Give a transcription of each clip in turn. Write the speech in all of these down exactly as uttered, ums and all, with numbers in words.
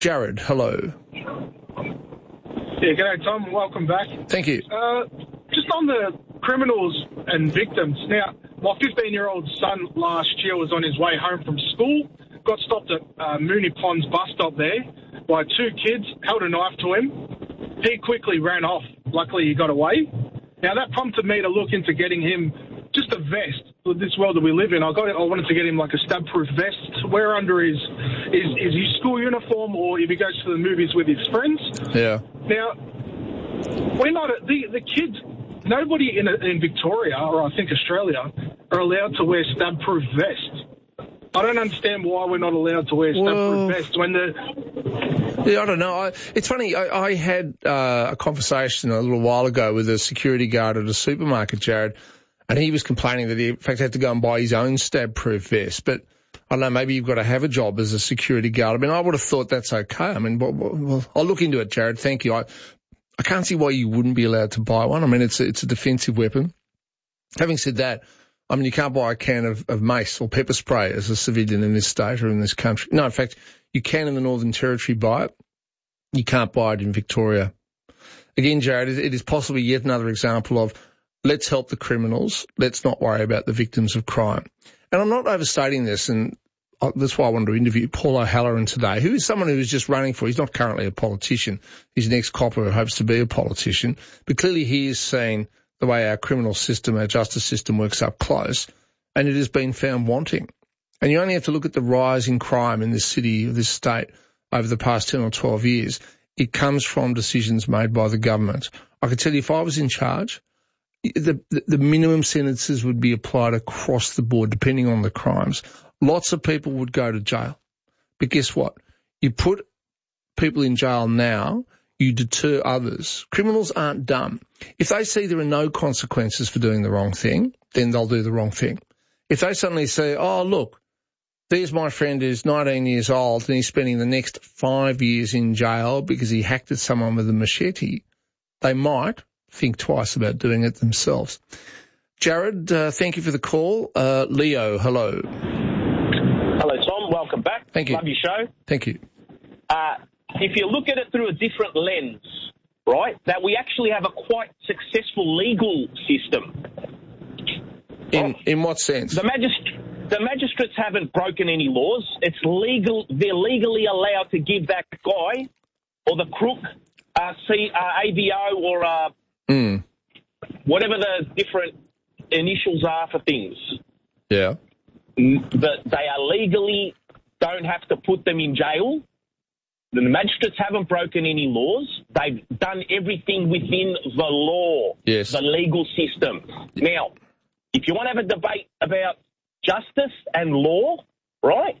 Jared, hello. Yeah, g'day, Tom. Welcome back. Thank you. Uh, just on the criminals and victims. Now, my fifteen-year-old son last year was on his way home from school, got stopped at uh, Mooney Ponds bus stop there by two kids, held a knife to him. He quickly ran off. Luckily, he got away. Now, that prompted me to look into getting him just a vest for this world that we live in. I got it. I wanted to get him like a stab-proof vest to wear under his, his, his, his school uniform, or if he goes to the movies with his friends. Yeah. Now, we're not, the, the kids, nobody in, in Victoria, or I think Australia, are allowed to wear stab-proof vests. I don't understand why we're not allowed to wear stab-proof Well, vests when the... Yeah, I don't know. I, it's funny, I, I had uh, a conversation a little while ago with a security guard at a supermarket, Jared, and he was complaining that he, in fact, had to go and buy his own stab-proof vest. But I don't know, maybe you've got to have a job as a security guard. I mean, I would have thought that's okay. I mean, well, well, I'll look into it, Jared. Thank you. I, I can't see why you wouldn't be allowed to buy one. I mean, it's a, it's a defensive weapon. Having said that, I mean, you can't buy a can of, of mace or pepper spray as a civilian in this state or in this country. No, in fact, you can in the Northern Territory buy it. You can't buy it in Victoria. Again, Jared, it is possibly yet another example of let's help the criminals. Let's not worry about the victims of crime. And I'm not overstating this, and that's why I wanted to interview Paul O'Halloran today, who is someone who is just running for, he's not currently a politician. He's an ex-copper who hopes to be a politician. But clearly he is seeing the way our criminal system, our justice system works up close, and it has been found wanting. And you only have to look at the rise in crime in this city, this state, over the past ten or twelve years. It comes from decisions made by the government. I can tell you, if I was in charge, the, the, the minimum sentences would be applied across the board, depending on the crimes. Lots of people would go to jail. But guess what? You put people in jail now, you deter others. Criminals aren't dumb. If they see there are no consequences for doing the wrong thing, then they'll do the wrong thing. If they suddenly say, oh, look, there's my friend who's nineteen years old and he's spending the next five years in jail because he hacked at someone with a machete, they might think twice about doing it themselves. Jared, uh, thank you for the call. Uh, Leo, hello. Hello, Tom. Welcome back. Thank you. Love your show. Thank you. Uh, if you look at it through a different lens, right, that we actually have a quite successful legal system. In in what sense? The magist- the magistrates haven't broken any laws. It's legal. They're legally allowed to give that guy or the crook uh, C, uh, A V O or uh, mm. whatever the different initials are for things. Yeah. That they are legally don't have to put them in jail. The magistrates haven't broken any laws. They've done everything within the law, yes. the legal system. Now, if you want to have a debate about justice and law, right,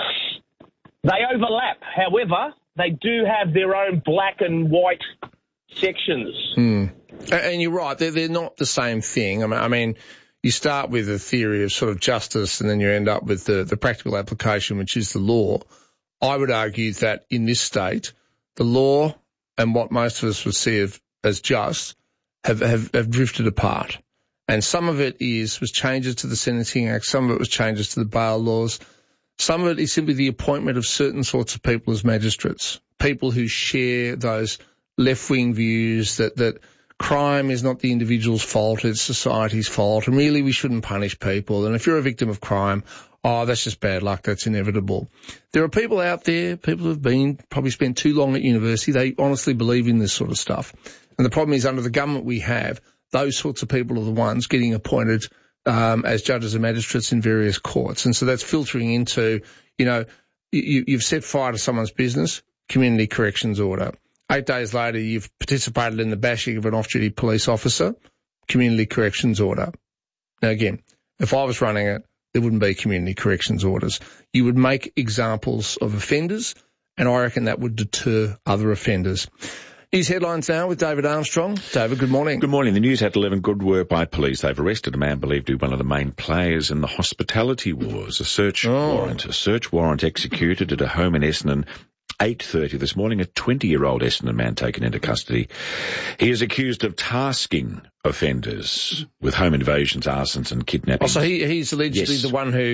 they overlap. However, they do have their own black and white sections. Mm. And you're right, they're, they're not the same thing. I mean, I mean, you start with a theory of sort of justice and then you end up with the, the practical application, which is the law. I would argue that in this state, the law and what most of us would see as just have, have, have drifted apart. And some of it is was changes to the Sentencing Act, some of it was changes to the bail laws. Some of it is simply the appointment of certain sorts of people as magistrates, people who share those left-wing views that, that crime is not the individual's fault, it's society's fault, and really we shouldn't punish people. And if you're a victim of crime, oh, that's just bad luck, that's inevitable. There are people out there, people who have been, probably spent too long at university, they honestly believe in this sort of stuff. And the problem is under the government we have, those sorts of people are the ones getting appointed um, as judges and magistrates in various courts. And so that's filtering into, you know, you, you've set fire to someone's business, community corrections order. Eight days later, you've participated in the bashing of an off-duty police officer, community corrections order. Now, again, if I was running it, there wouldn't be community corrections orders. You would make examples of offenders, and I reckon that would deter other offenders. News headlines now with David Armstrong. David, good morning. Good morning. The news at eleven. Good work by police. They've arrested a man believed to be one of the main players in the hospitality wars. A search oh. warrant, a search warrant executed at a home in Essendon. eight thirty this morning, a twenty-year-old Essendon man taken into custody. He is accused of tasking offenders with home invasions, arsons and kidnappings. Oh, so he, he's allegedly yes. the one who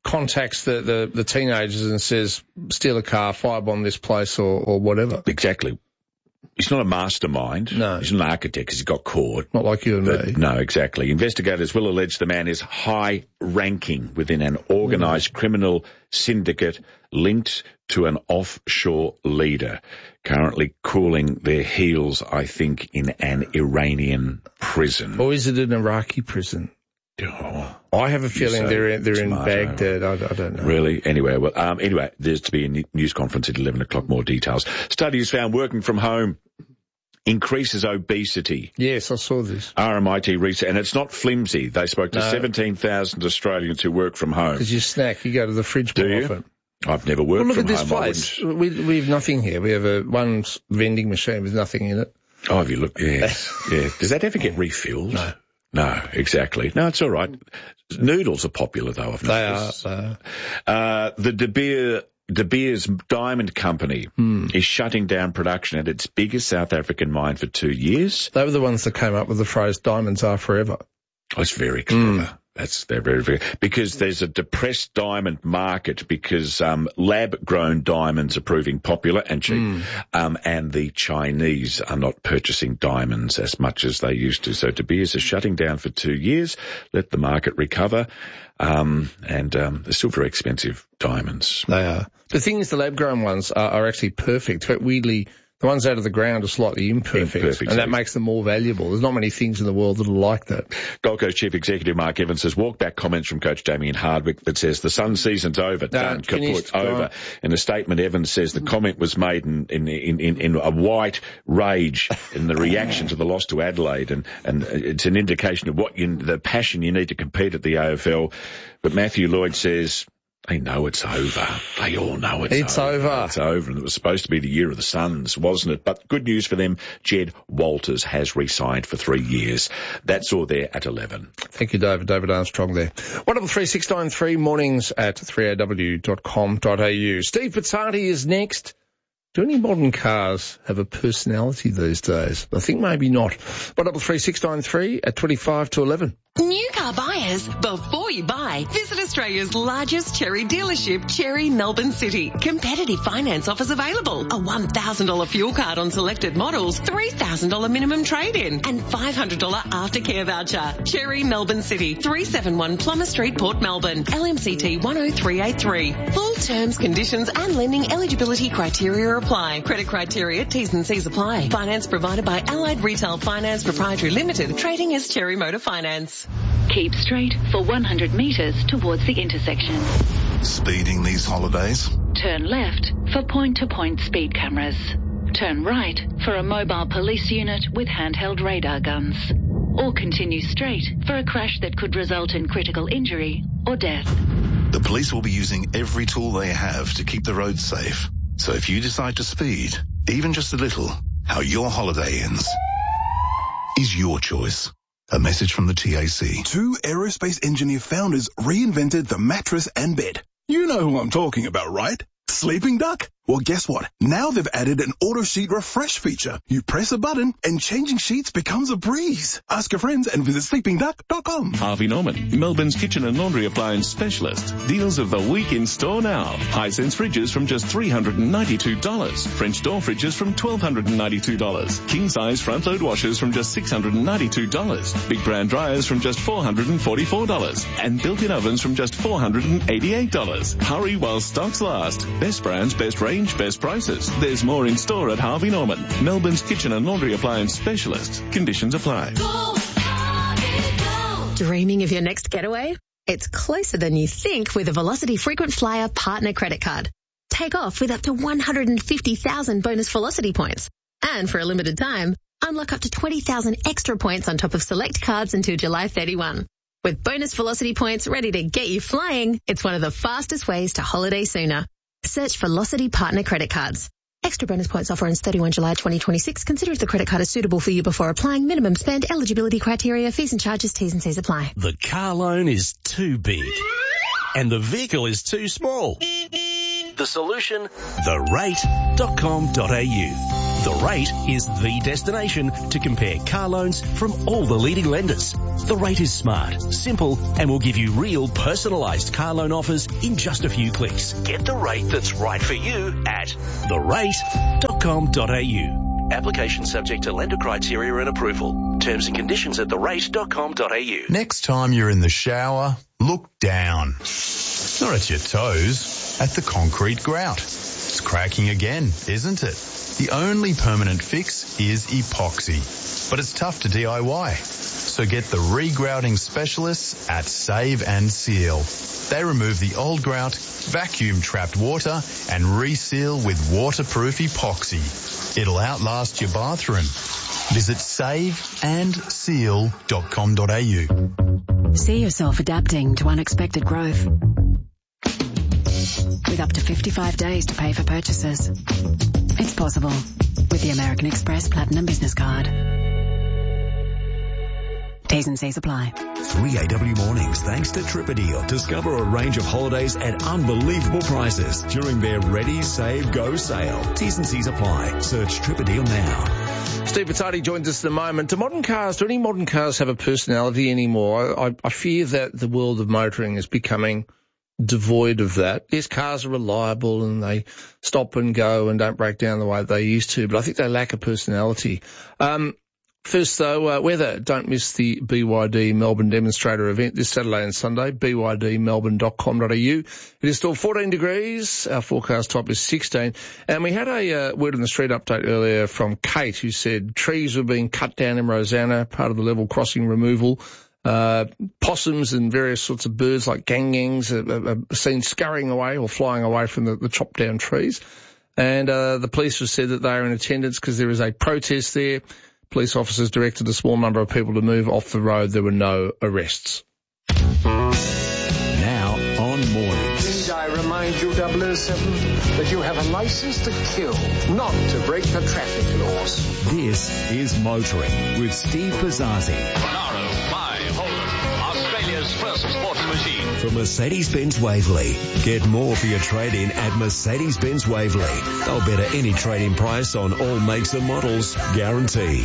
contacts the, the, the teenagers and says, steal a car, firebomb this place or, or whatever. Exactly. He's not a mastermind. No. He's not an architect because he got caught. Not like you and But, me. no, exactly. Investigators will allege the man is high-ranking within an organised mm. criminal syndicate linked to an offshore leader, currently cooling their heels, I think, in an Iranian prison. Or is it an Iraqi prison? Oh, I have a feeling so they're in, they're in tomato. Baghdad. I, I don't know. Really? Anyway, well, um, anyway, there's to be a news conference at eleven o'clock. More details. Studies found working from home increases obesity. Yes, I saw this. R M I T research, and it's not flimsy. They spoke to no. seventeen thousand Australians who work from home. Because you snack, you go to the fridge Do more you? often. I've never worked well, look from at home. this place. We, we have nothing here. We have a one vending machine with nothing in it. Oh, have you looked? Yes. yeah. Does that ever get refilled? No. No, exactly. No, it's all right. Noodles are popular, though, I've noticed. They are. Uh, the De Beers, De Beers Diamond Company hmm. is shutting down production at its biggest South African mine for two years. They were the ones that came up with the phrase, diamonds are forever. That's very clever. Mm. That's, they're very, very, because there's a depressed diamond market because, um, lab-grown diamonds are proving popular and cheap. Mm. Um, and the Chinese are not purchasing diamonds as much as they used to. So De Beers is shutting down for two years, let the market recover. Um, and, um, they're still very expensive diamonds. They are. The thing is, the lab-grown ones are, are actually perfect. But weirdly, the ones out of the ground are slightly imperfect, imperfect and that makes them more valuable. There's not many things in the world that are like that. Gold Coast Chief Executive Mark Evans says walk-back comments from Coach Damien Hardwick that says the Sun season's over, no, done, kaput, over. In a statement, Evans says the comment was made in, in, in, in, in a white rage in the reaction to the loss to Adelaide, and, and it's an indication of what you, the passion you need to compete at the A F L. But Matthew Lloyd says they know it's over. They all know it's, it's over. over. It's over. And it was supposed to be the year of the Suns, wasn't it? But good news for them, Jed Walters has re-signed for three years. That's all there at eleven. Thank you, David. David Armstrong there. one double three six nine three, mornings at three A W dot com dot A U. Steve Pizzati is next. Do any modern cars have a personality these days? I think maybe not. one double three six nine three at twenty-five to eleven. New car buyers, before you buy, visit Australia's largest Cherry dealership, Cherry Melbourne City. Competitive finance offers available. A one thousand dollars fuel card on selected models, three thousand dollars minimum trade-in, and five hundred dollars aftercare voucher. Cherry Melbourne City, three seventy-one Plummer Street, Port Melbourne, L M C T one oh three eight three. Full terms, conditions, and lending eligibility criteria apply. Credit criteria, T's and C's apply. Finance provided by Allied Retail Finance Proprietary Limited, trading as Cherry Motor Finance. Keep straight for one hundred metres towards the intersection. Speeding these holidays? Turn left for point-to-point speed cameras. Turn right for a mobile police unit with handheld radar guns. Or continue straight for a crash that could result in critical injury or death. The police will be using every tool they have to keep the roads safe. So if you decide to speed, even just a little, how your holiday ends is your choice. A message from the T A C. Two aerospace engineer founders reinvented the mattress and bed. You know who I'm talking about, right? Sleeping Duck? Well, guess what? Now they've added an auto sheet refresh feature. You press a button and changing sheets becomes a breeze. Ask your friends and visit sleeping duck dot com. Harvey Norman, Melbourne's kitchen and laundry appliance specialist. Deals of the week in store now. Hisense fridges from just three hundred ninety-two dollars. French door fridges from one thousand two hundred ninety-two dollars. King size front load washers from just six hundred ninety-two dollars. Big brand dryers from just four hundred forty-four dollars. And built-in ovens from just four hundred eighty-eight dollars. Hurry while stocks last. Best brands, best range, best prices. There's more in store at Harvey Norman, Melbourne's kitchen and laundry appliance specialist. Conditions apply. Go, Harvey, go. Dreaming of your next getaway? It's closer than you think with a Velocity Frequent Flyer Partner Credit Card. Take off with up to one hundred fifty thousand bonus Velocity points. And for a limited time, unlock up to twenty thousand extra points on top of select cards until July thirty-first. With bonus Velocity points ready to get you flying, it's one of the fastest ways to holiday sooner. Search Velocity Partner Credit Cards. Extra bonus points offer ends thirty-first of July twenty twenty-six. Consider if the credit card is suitable for you before applying. Minimum spend, eligibility criteria, fees and charges, T's and C's apply. The car loan is too big and the vehicle is too small. The solution? the rate dot com dot A U. The Rate is the destination to compare car loans from all the leading lenders. The Rate is smart, simple, and will give you real personalised car loan offers in just a few clicks. Get the rate that's right for you at the rate dot com dot a u. Application subject to lender criteria and approval. Terms and conditions at the rate dot com dot a u. Next time you're in the shower, look down. Not at your toes, at the concrete grout. It's cracking again, isn't it? The only permanent fix is epoxy, but it's tough to D I Y. So get the regrouting specialists at Save and Seal. They remove the old grout, vacuum trapped water, and reseal with waterproof epoxy. It'll outlast your bathroom. Visit save and seal dot com dot a u. See yourself adapting to unexpected growth. With up to fifty-five days to pay for purchases. It's possible with the American Express Platinum Business Card. T's and C's apply. three A W mornings thanks to Tripadeal. Discover a range of holidays at unbelievable prices during their Ready, Save, Go sale. T's and C's apply. Search Tripadeal now. Steve Pizzardi joins us in a moment. Do modern cars, do any modern cars have a personality anymore? I, I fear that the world of motoring is becoming devoid of that. Yes, cars are reliable and they stop and go and don't break down the way they used to, but I think they lack a personality. Um, First, though, uh, weather. Don't miss the B Y D Melbourne Demonstrator event this Saturday and Sunday, b y d melbourne dot com dot a u. It is still fourteen degrees. Our forecast top is sixteen. And we had a uh, word on the street update earlier from Kate, who said trees were being cut down in Rosanna, part of the level crossing removal. Uh, possums and various sorts of birds like gangangs are, are seen scurrying away or flying away from the, the chopped down trees. And uh, the police have said that they are in attendance because there is a protest there. Police officers directed a small number of people to move off the road. There were no arrests. Now on Mornings. Need I remind you, double oh seven, that you have a license to kill, not to break the traffic laws. This is Motoring with Steve Pizzazzi. Monaro by Holden, Australia's first sporting machine. From Mercedes-Benz Waverley. Get more for your trade-in at Mercedes-Benz Waverley. They'll better any trade-in price on all makes and models, guaranteed.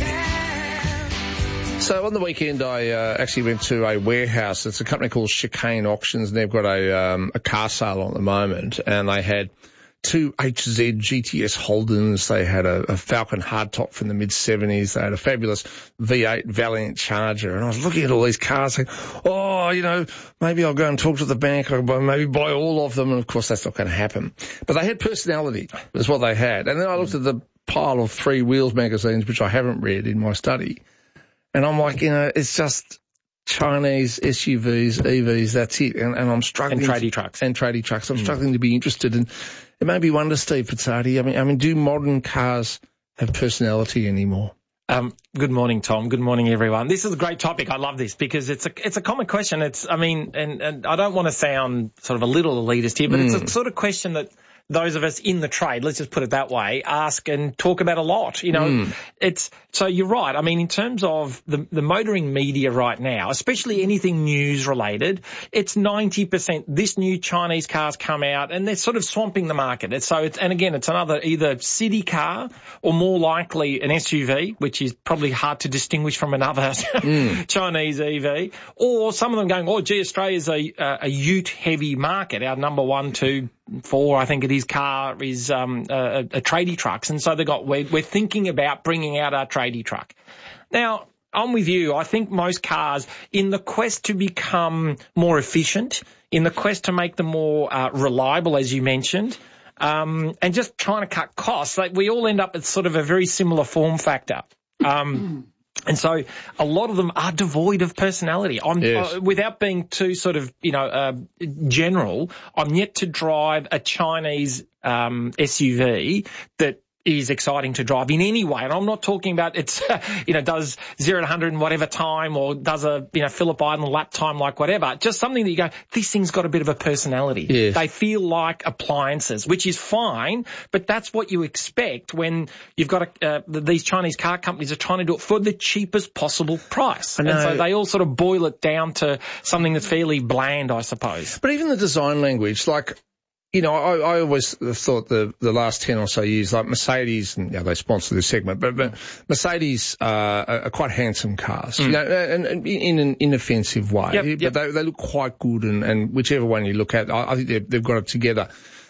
So on the weekend, I uh, actually went to a warehouse. It's a company called Chicane Auctions, and they've got a um, a car sale on at the moment, and they had two H Z G T S Holdens. They had a, a Falcon hardtop from the mid seventies. They had a fabulous V eight Valiant Charger. And I was looking at all these cars saying, oh, you know, maybe I'll go and talk to the bank. I'll buy, maybe buy all of them. And, of course, that's not going to happen. But they had personality, is what they had. And then I looked at the pile of Three Wheels magazines, which I haven't read in my study. And I'm like, you know, it's just Chinese S U Vs, E Vs, that's it. And, and I'm struggling. And tradie trucks. And tradie trucks. I'm mm. struggling to be interested in. It made me wonder, Steve Pizzardi, I mean, I mean, do modern cars have personality anymore? Um, good morning, Tom. Good morning, everyone. This is a great topic. I love this because it's a it's a common question. It's, I mean, and, and I don't want to sound sort of a little elitist here, but mm. it's a sort of question that those of us in the trade, let's just put it that way, ask and talk about a lot. You know, mm. it's, so you're right. I mean, in terms of the, the motoring media right now, especially anything news related, it's ninety percent this new Chinese cars come out and they're sort of swamping the market. It's, so it's, and again, it's another either city car or more likely an S U V, which is probably hard to distinguish from another mm. Chinese E V, or some of them going, oh, gee, Australia's a, a ute heavy market. Our number one, two, four, I think it is, car is um, a, a tradie trucks. And so they got, we're, we're thinking about bringing out our tradie truck. Now, I'm with you. I think most cars, in the quest to become more efficient, in the quest to make them more uh, reliable, as you mentioned, um, and just trying to cut costs, like we all end up at sort of a very similar form factor. Um And so a lot of them are devoid of personality. I'm, yes. uh, without being too sort of, you know, uh, general, I'm yet to drive a Chinese um, S U V that is exciting to drive in any way. And I'm not talking about it's, you know, does zero to one hundred in whatever time or does a, you know, Phillip Island lap time like whatever. Just something that you go, this thing's got a bit of a personality. Yes. They feel like appliances, which is fine, but that's what you expect when you've got a, uh, these Chinese car companies are trying to do it for the cheapest possible price. And so they all sort of boil it down to something that's fairly bland, I suppose. But even the design language, like, you know, I, I always have thought the, the last ten or so years, like Mercedes, and you know, they sponsor this segment, but, but Mercedes uh, are, are quite handsome cars, mm. you know, and, and in an inoffensive way. Yep, but yep. They, they look quite good, and, and whichever one you look at, I, I think they've, they've got it together.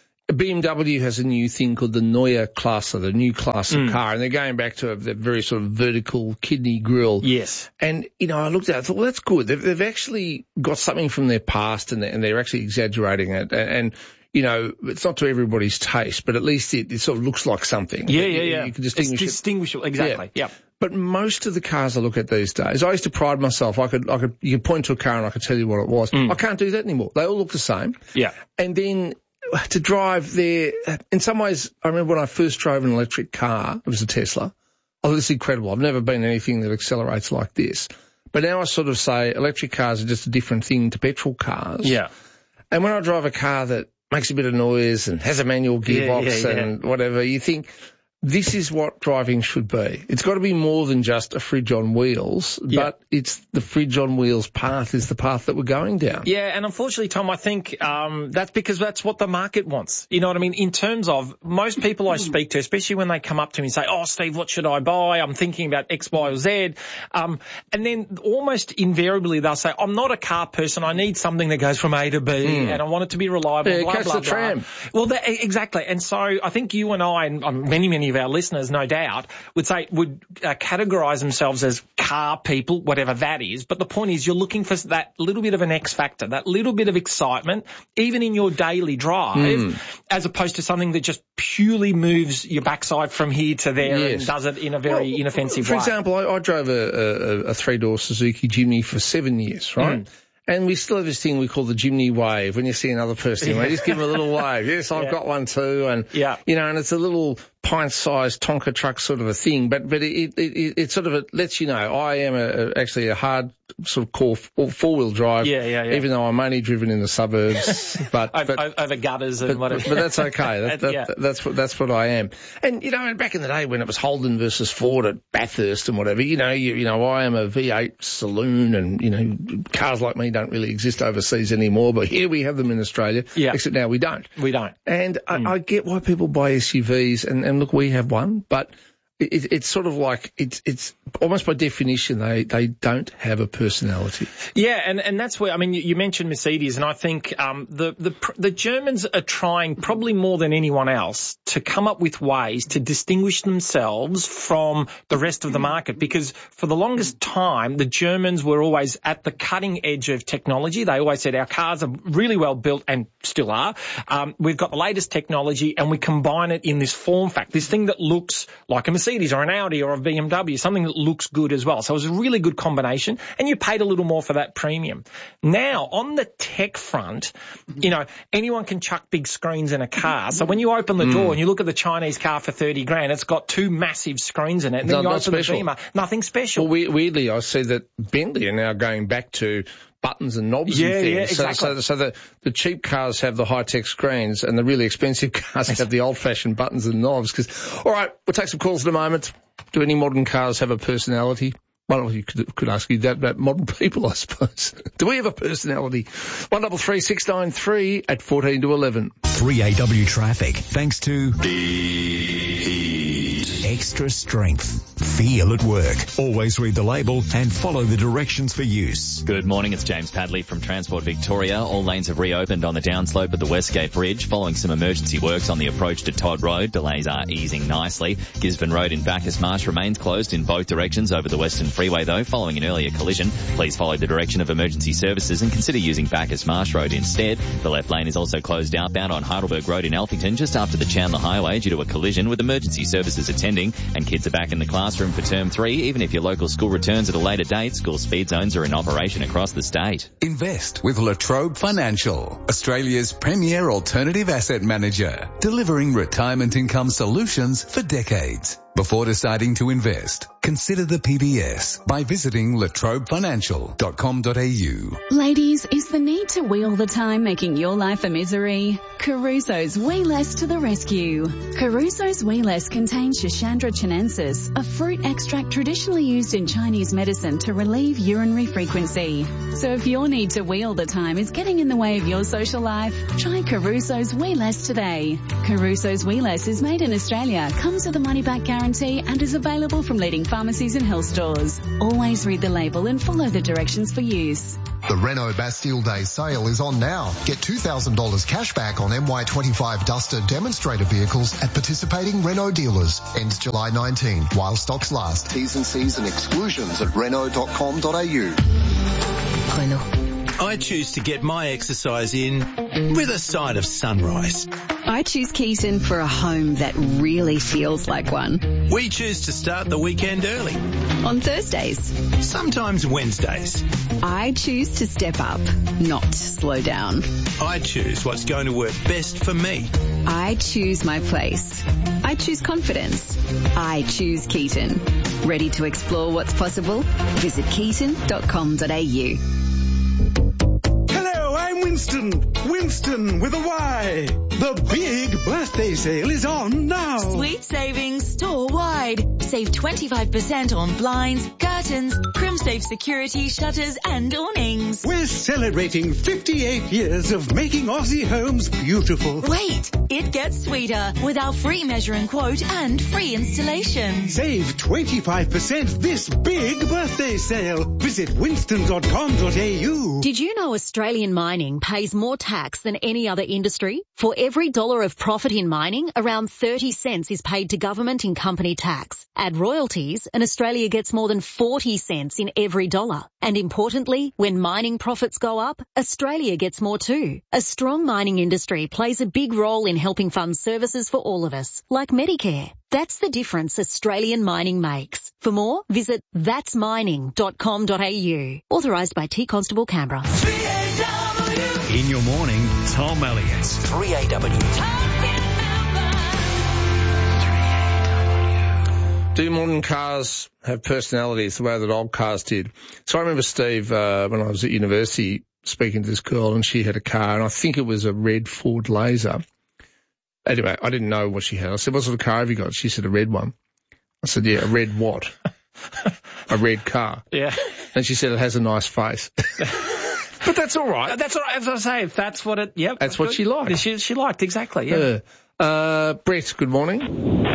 B M W has a new thing called the Neue Klasse, the new class of mm. car, and they're going back to a, the very sort of vertical kidney grille. Yes. And, you know, I looked at it, I thought, well, that's good. They've, they've actually got something from their past, and they're, and they're actually exaggerating it. And, and, you know, it's not to everybody's taste, but at least it, it sort of looks like something. Yeah, yeah, yeah. You, you can distinguish it's distinguishable, exactly. Yeah. Yep. But most of the cars I look at these days, I used to pride myself. I could, I could, you could point to a car and I could tell you what it was. Mm. I can't do that anymore. They all look the same. Yeah. And then to drive there, in some ways, I remember when I first drove an electric car, it was a Tesla. Oh, this is incredible. I've never been anything that accelerates like this. But now I sort of say electric cars are just a different thing to petrol cars. Yeah. And when I drive a car that makes a bit of noise and has a manual gearbox yeah, yeah, yeah. and whatever, you think, this is what driving should be. It's got to be more than just a fridge on wheels, yeah. but it's the fridge on wheels path is the path that we're going down. Yeah, and unfortunately, Tom, I think um, that's because that's what the market wants. You know what I mean? In terms of most people I speak to, especially when they come up to me and say, oh, Steve, what should I buy? I'm thinking about X, Y, or Z. Um, and then almost invariably they'll say, I'm not a car person. I need something that goes from A to B mm. and I want it to to be reliable, yeah, blah, catch blah, the blah. tram. Well, that, exactly. And so I think you and I, and many, many of our listeners, no doubt, would say, would uh, categorise themselves as car people, whatever that is. But the point is you're looking for that little bit of an X factor, that little bit of excitement, even in your daily drive, mm. as opposed to something that just purely moves your backside from here to there yes. and does it in a very well, inoffensive for way. For example, I, I drove a, a, a three-door Suzuki Jimny for seven years, right? Mm. And we still have this thing we call the Jimny wave. When you see another person, yeah. we just give them a little wave. Yes, I've yeah. got one too. And, yeah. you know, and it's a little pint-sized Tonka truck sort of a thing. But, but it, it, it, it sort of it lets you know I am a, a, actually a hard sort of core four-wheel drive. Yeah, yeah, yeah. Even though I'm only driven in the suburbs. but, over, but over gutters and but, whatever. But that's okay. That, that, yeah. That's what, that's what I am. And, you know, back in the day when it was Holden versus Ford at Bathurst and whatever, you know, you, you know, I am a V eight saloon and, you know, cars like me don't really exist overseas anymore, but here we have them in Australia. Yeah. Except now we don't. We don't. And mm. I, I get why people buy S U Vs, and, and look, we have one, but it, it's sort of like it's it's almost by definition they, they don't have a personality. Yeah, and, and that's where I mean you, you mentioned Mercedes, and I think um, the the the Germans are trying probably more than anyone else to come up with ways to distinguish themselves from the rest of the market, because for the longest time the Germans were always at the cutting edge of technology. They always said our cars are really well built and still are. Um, we've got the latest technology and we combine it in this form factor, this thing that looks like a Mercedes or an Audi or a B M W, something that looks good as well. So it was a really good combination, and you paid a little more for that premium. Now, on the tech front, you know, anyone can chuck big screens in a car. So when you open the mm. door and you look at the Chinese car for thirty grand, it's got two massive screens in it. And then no, you open special. the Beamer, nothing special. Well, weirdly, I see that Bentley are now going back to buttons and knobs yeah, and things. Yeah, exactly. So, so, so the, the cheap cars have the high-tech screens and the really expensive cars have the old-fashioned buttons and knobs. Because, all right, we'll take some calls in a moment. Do any modern cars have a personality? Well, you could, could ask you that about modern people, I suppose. Do we have a personality? One double three six nine three at fourteen to eleven. three A W traffic, thanks to the extra strength. Feel at work. Always read the label and follow the directions for use. Good morning, it's James Padley from Transport Victoria. All lanes have reopened on the downslope at the Westgate Bridge following some emergency works on the approach to Todd Road. Delays are easing nicely. Gisborne Road in Bacchus Marsh remains closed in both directions over the Western Freeway though, following an earlier collision. Please follow the direction of emergency services and consider using Bacchus Marsh Road instead. The left lane is also closed outbound on Heidelberg Road in Alphington just after the Chandler Highway due to a collision, with emergency services attending, and kids are back in the classroom for term three. Even if your local school returns at a later date, school speed zones are in operation across the state. Invest with Latrobe Financial, Australia's premier alternative asset manager, delivering retirement income solutions for decades. Before deciding to invest, consider the P B S by visiting latrobe financial dot com dot a u. Ladies, is the need to wheel the time making your life a misery? Caruso's Wee Less to the rescue. Caruso's Wee Less contains Schisandra chinensis, a fruit extract traditionally used in Chinese medicine to relieve urinary frequency. So if your need to wheel the time is getting in the way of your social life, try Caruso's Wee Less today. Caruso's Wee Less is made in Australia, comes with a money-back guarantee and is available from leading pharmacies and health stores. Always read the label and follow the directions for use. The Renault Bastille Day sale is on now. Get two thousand dollars cash back on M Y twenty-five Duster demonstrator vehicles at participating Renault dealers. Ends July nineteenth while stocks last. T's and C's and exclusions at renault dot com dot a u. Renault. I choose to get my exercise in with a side of sunrise. I choose Keaton for a home that really feels like one. We choose to start the weekend early. On Thursdays. Sometimes Wednesdays. I choose to step up, not slow down. I choose what's going to work best for me. I choose my place. I choose confidence. I choose Keaton. Ready to explore what's possible? Visit keaton dot com dot a u. I'm Winston. Winston with a Y. The big birthday sale is on now. Sweet savings store-wide. Save twenty-five percent on blinds, curtains, CrimSafe security, shutters and awnings. We're celebrating fifty-eight years of making Aussie homes beautiful. Wait, it gets sweeter with our free measure and quote and free installation. Save twenty-five percent this big birthday sale. Visit winston dot com dot a u. Did you know Australian mining pays more tax than any other industry? For every dollar of profit in mining, around thirty cents is paid to government in company tax. Add royalties and Australia gets more than forty cents in every dollar. And importantly, when mining profits go up, Australia gets more too. A strong mining industry plays a big role in helping fund services for all of us, like Medicare. That's the difference Australian mining makes. For more, visit that's mining dot com dot a u. Authorised by T Constable Canberra. In your morning, Tom Elliott. three A W. Do modern cars have personalities the way that old cars did? So I remember, Steve, uh, when I was at university speaking to this girl, and she had a car, and I think it was a red Ford Laser. Anyway, I didn't know what she had. I said, what sort of car have you got? She said, a red one. I said, yeah, a red what? A red car. Yeah. And she said, it has a nice face. But that's all right. That's all right. As I say, if that's what it, yep. That's what she liked. She, she liked, exactly, yeah. Uh, uh, Brett, good morning.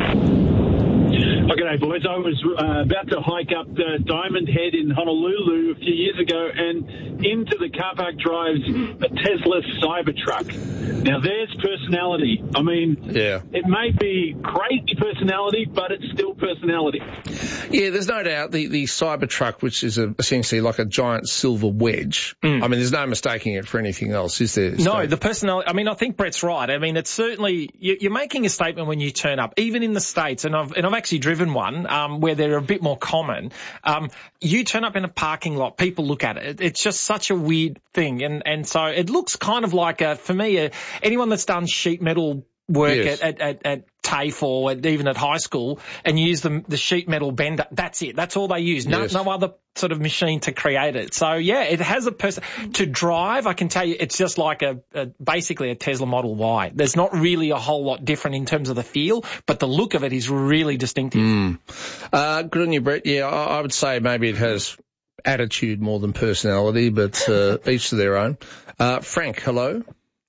Oh, g'day, boys. I was uh, about to hike up the Diamond Head in Honolulu a few years ago, and into the car park drives a Tesla Cybertruck. Now, there's personality. I mean, yeah. It may be crazy personality, but it's still personality. Yeah, there's no doubt the, the Cybertruck, which is a, essentially like a giant silver wedge. Mm. I mean, there's no mistaking it for anything else, is there? No, the personality, I mean, I think Brett's right. I mean, it's certainly, you're making a statement when you turn up, even in the States, and I've, and I've actually driven one um, where they're a bit more common. Um, you turn up in a parking lot, people look at it. It's just such a weird thing, and and so it looks kind of like a, for me, a, anyone that's done sheet metal work yes. at, at, at, at TAFE or at, even at high school and use the, the sheet metal bender, that's it. That's all they use. No, yes. no other sort of machine to create it. So, yeah, it has a person. To drive, I can tell you, it's just like a, a basically a Tesla Model Y. There's not really a whole lot different in terms of the feel, but the look of it is really distinctive. Mm. Uh, good on you, Brett. Yeah, I, I would say maybe it has attitude more than personality, but uh, each to their own. Uh, Frank, hello.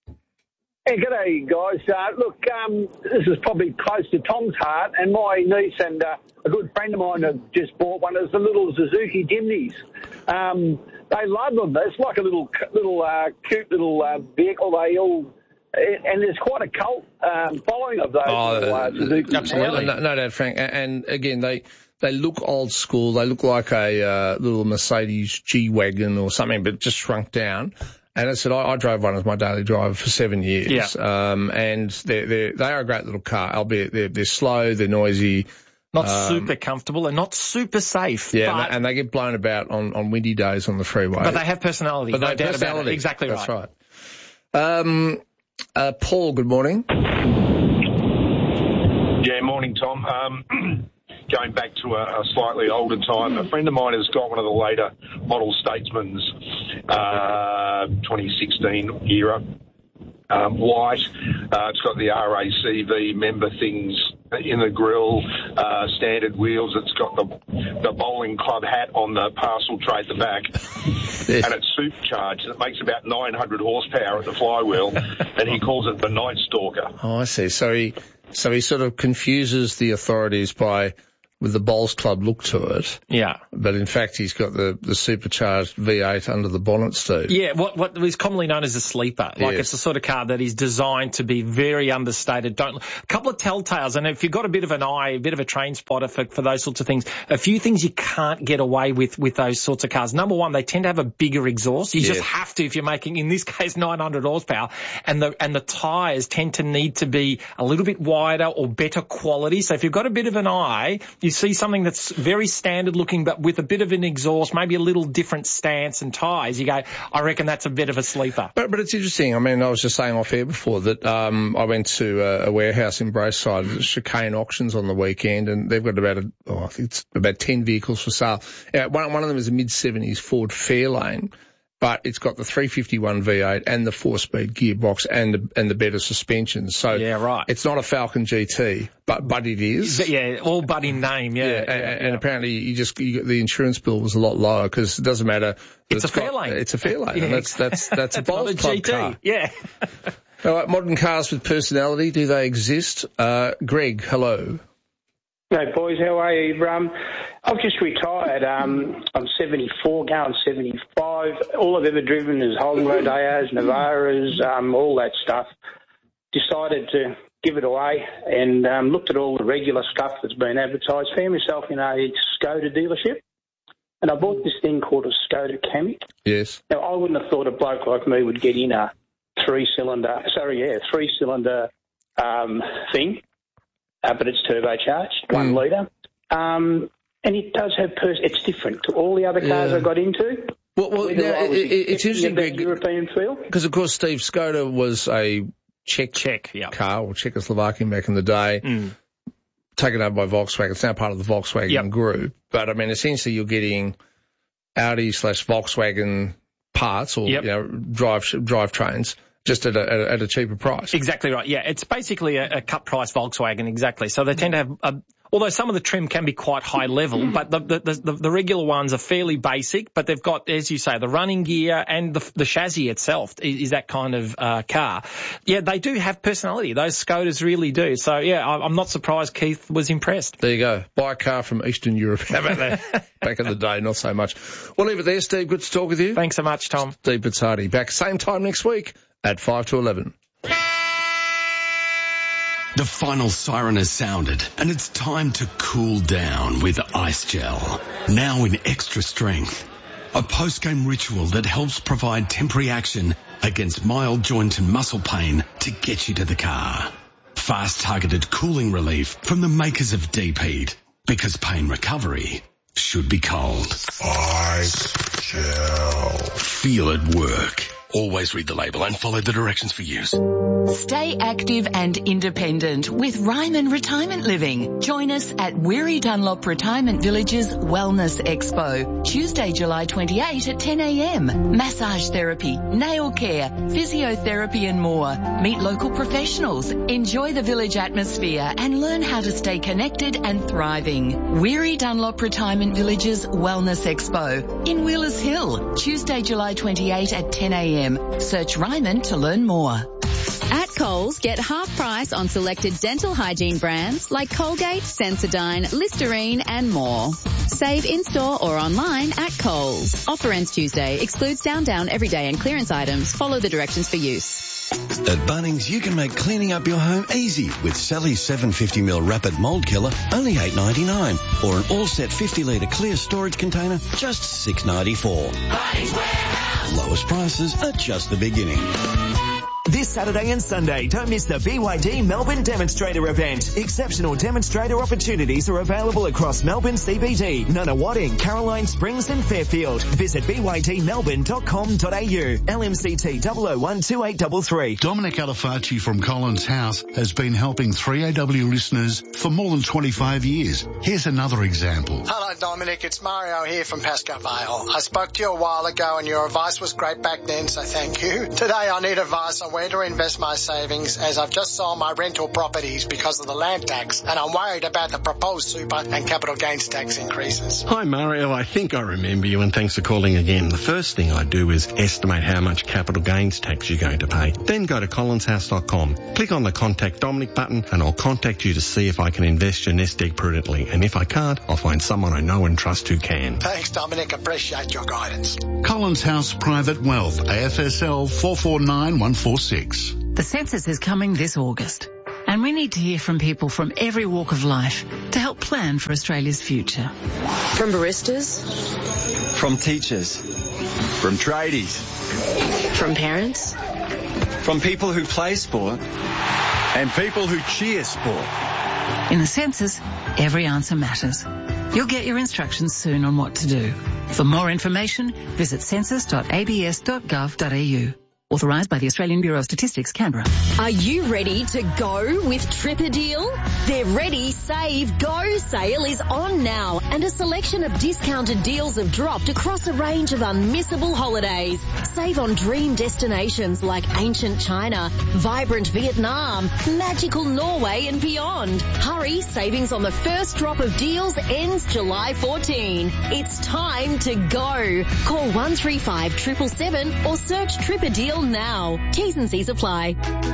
Hey, g'day, guys. Uh, look, um, this is probably close to Tom's heart, and my niece and uh, a good friend of mine have just bought one of the little Suzuki Jimneys. Um, they love them. It's like a little, little, uh, cute little uh, vehicle. They all, and there's quite a cult um, following of those oh, little, uh, Suzuki. Absolutely, no, no doubt, Frank. And again, they. They look old school. They look like a uh, little Mercedes G-Wagon or something, but just shrunk down. And I said, I, I drove one as my daily driver for seven years. Yeah. Um, and they're, they're, they are a great little car, albeit they're, they're slow, they're noisy. Not um, super comfortable and not super safe. Yeah, but, and they get blown about on, on windy days on the freeway. But they have personality. But no they have doubt personality. About it. Exactly right. That's right. Um, uh, Paul, good morning. Yeah, morning, Tom. Um, going back to a, a slightly older time, a friend of mine has got one of the later model Statesman's uh, twenty sixteen era. Um, white. Uh, it's got the R A C V member things in the grille, uh, standard wheels. It's got the the bowling club hat on the parcel tray at the back, yes. And it's supercharged. It makes about nine hundred horsepower at the flywheel, and he calls it the Night Stalker. Oh, I see. So he so he sort of confuses the authorities by with the Bowls Club look to it. Yeah. But in fact, he's got the, the supercharged V eight under the bonnet, Steve. Yeah, what what is commonly known as a sleeper. Like Yes. it's the sort of car that is designed to be very understated. Don't a couple of telltales, and if you've got a bit of an eye, a bit of a train spotter for, for those sorts of things, a few things you can't get away with with those sorts of cars. Number one, they tend to have a bigger exhaust. You Yes. just have to if you're making, in this case, nine hundred horsepower, and the and the tyres tend to need to be a little bit wider or better quality. So if you've got a bit of an eye, you see something that's very standard looking, but with a bit of an exhaust, maybe a little different stance and tyres, you go, I reckon that's a bit of a sleeper. But, but it's interesting. I mean, I was just saying off air before that um, I went to a, a warehouse in Braeside, Chicane Auctions on the weekend, and they've got about, a, oh, I think it's about ten vehicles for sale. Uh, one, one of them is a mid seventies Ford Fairlane, but it's got the three fifty-one V eight and the four-speed gearbox and the, and the better suspension. So yeah, right. It's not a Falcon G T, but but it is. Yeah, all but in name. Yeah, yeah, yeah, and, yeah. and apparently you just you, the insurance bill was a lot lower because it doesn't matter. It's, it's a Fairlane. It's a Fairlane, Yeah. and that's that's that's a Bowls Not a Club G T. car. Yeah. All right, modern cars with personality, do they exist? Uh, Greg, hello. Hey boys, how are you? Um, I've just retired. Um, I'm seventy-four, going seventy-five. All I've ever driven is Holden Rodeos, Navaras, um, all that stuff. Decided to give it away and um, looked at all the regular stuff that's been advertised. Found myself in a Skoda dealership, and I bought this thing called a Skoda Kamiq. Yes. Now, I wouldn't have thought a bloke like me would get in a three-cylinder, sorry, yeah, three-cylinder um, thing. Uh, but it's turbocharged, one Mm. litre. Um, and it does have, pers- it's different to all the other cars Yeah. I got into. Well, well Whether now, I was it, it, it's expecting interesting, a Greg, big European feel. because of course Steve Skoda was a Czech, Czech yeah. car, or Czechoslovakian back in the day, Mm. taken over by Volkswagen. It's now part of the Volkswagen Yep. group. But I mean, essentially you're getting Audi slash Volkswagen parts or Yep. you know, drive drivetrains just at a, at a, at a cheaper price. Exactly right. Yeah, it's basically a, a cut price Volkswagen. Exactly. So they tend to have, a, although some of the trim can be quite high level, but the the, the the regular ones are fairly basic. But they've got, as you say, the running gear and the the chassis itself is, is that kind of uh, car. Yeah, they do have personality. Those Skodas really do. So yeah, I, I'm not surprised Keith was impressed. There you go. Buy a car from Eastern Europe. How about that? Back in the day, not so much. We'll leave it there, Steve. Good to talk with you. Thanks so much, Tom. Steve Pizzardi. Back same time next week at five to eleven. The final siren has sounded, and it's time to cool down with Ice Gel. Now in extra strength. A post-game ritual that helps provide temporary action against mild joint and muscle pain to get you to the car. Fast targeted cooling relief from the makers of Deep Heat. Because pain recovery should be cold. Ice Gel. Feel it work. Always read the label and follow the directions for use. Stay active and independent with Ryman Retirement Living. Join us at Weary Dunlop Retirement Village's Wellness Expo, Tuesday, July twenty-eighth at ten a.m. Massage therapy, nail care, physiotherapy and more. Meet local professionals, enjoy the village atmosphere and learn how to stay connected and thriving. Weary Dunlop Retirement Village's Wellness Expo in Wheelers Hill, Tuesday, July twenty-eighth at ten a.m. Search Ryman to learn more. At Coles, get half price on selected dental hygiene brands like Colgate, Sensodyne, Listerine and more. Save in-store or online at Coles. Offer ends Tuesday. Excludes down, down, everyday and clearance items. Follow the directions for use. At Bunnings, you can make cleaning up your home easy with Sally's seven hundred fifty milliliter Rapid Mold Killer, only eight ninety-nine, or an all-set fifty litre clear storage container, just six ninety-four. Bunnings Warehouse. Lowest prices are just the beginning. This Saturday and Sunday. Don't miss the B Y D Melbourne Demonstrator event. Exceptional demonstrator opportunities are available across Melbourne C B D, Nunawading, Caroline Springs and Fairfield. Visit b y d melbourne dot com dot a u. L M C T zero zero one two eight three three. Dominic Alafacci from Collins House has been helping three A W listeners for more than twenty-five years. Here's another example. Hello, Dominic. It's Mario here from Pascoe Vale. I spoke to you a while ago and your advice was great back then, so thank you. Today I need advice on where to invest my savings as I've just sold my rental properties because of the land tax and I'm worried about the proposed super and capital gains tax increases. Hi, Mario. I think I remember you and thanks for calling again. The first thing I do is estimate how much capital gains tax you're going to pay. Then go to collins house dot com. Click on the Contact Dominic button and I'll contact you to see if I can invest your nest egg prudently. And if I can't, I'll find someone I know and trust who can. Thanks, Dominic. Appreciate your guidance. Collins House Private Wealth, A F S L four four nine one four six. The census is coming this August, and we need to hear from people from every walk of life to help plan for Australia's future. From baristas, from teachers, from tradies, from parents, from people who play sport, and people who cheer sport. In the census, every answer matters. You'll get your instructions soon on what to do. For more information, visit census dot a b s dot gov dot a u. Authorised by the Australian Bureau of Statistics, Canberra. Are you ready to go with TripADeal? Their Ready, Save, Go sale is on now, and a selection of discounted deals have dropped across a range of unmissable holidays. Save on dream destinations like ancient China, vibrant Vietnam, magical Norway and beyond. Hurry, savings on the first drop of deals ends July fourteenth. It's time to go. Call one three five seven seven seven or search TripADeal now. T's and C's apply.